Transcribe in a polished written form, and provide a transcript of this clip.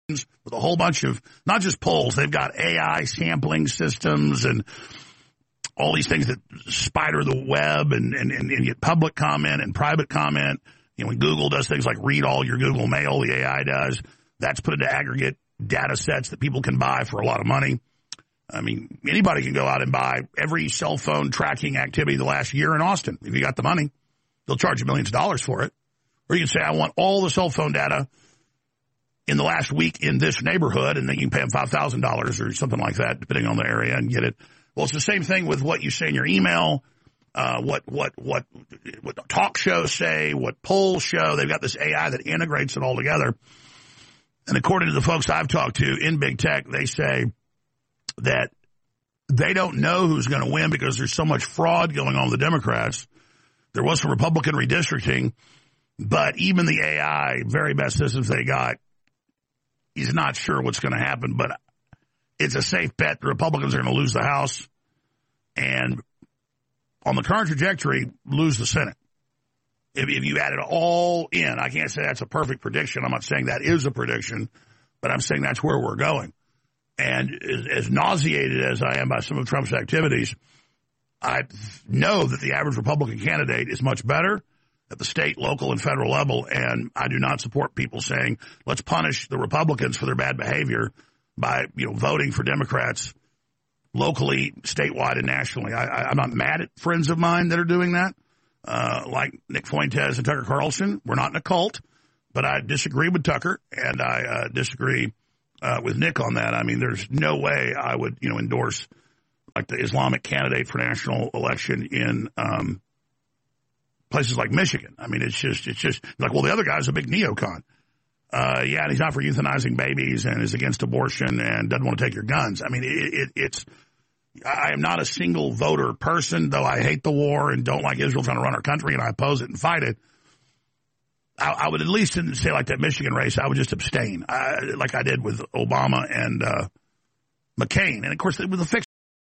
with a whole bunch of, not just polls, they've got AI sampling systems and all these things that spider the web and get public comment and private comment. You know, when Google does things like read all your Google Mail, the AI does, that's put into aggregate data sets that people can buy for a lot of money. I mean, anybody can go out and buy every cell phone tracking activity the last year in Austin. If you got the money, they'll charge you millions of dollars for it. Or you can say, I want all the cell phone data in the last week in this neighborhood, and then you can pay them $5,000 or something like that, depending on the area, and get it. Well, it's the same thing with what you say in your email, what talk shows say, what polls show. They've got this AI that integrates it all together. And according to the folks I've talked to in big tech, they say that they don't know who's going to win because there's so much fraud going on with the Democrats. There was some Republican redistricting, but even the AI, very best systems they got, he's not sure what's going to happen, but it's a safe bet the Republicans are going to lose the House and, on the current trajectory, lose the Senate. If you add it all in, I can't say that's a perfect prediction. I'm not saying that is a prediction, but I'm saying that's where we're going. And as nauseated as I am by some of Trump's activities, I know that the average Republican candidate is much better at the state, local, and federal level, and I do not support people saying, let's punish the Republicans for their bad behavior by, voting for Democrats locally, statewide, and nationally. I'm not mad at friends of mine that are doing that, like Nick Fuentes and Tucker Carlson. We're not in a cult, but I disagree with Tucker, and I disagree with Nick on that. I mean, there's no way I would, endorse like the Islamic candidate for national election in places like Michigan. I mean, it's just like, well, the other guy's a big neocon. Yeah, and he's not for euthanizing babies and is against abortion and doesn't want to take your guns. I mean, I am not a single voter person, though I hate the war and don't like Israel trying to run our country, and I oppose it and fight it. I would at least, say like that Michigan race, I would just abstain, like I did with Obama and McCain. And, of course, with the fixed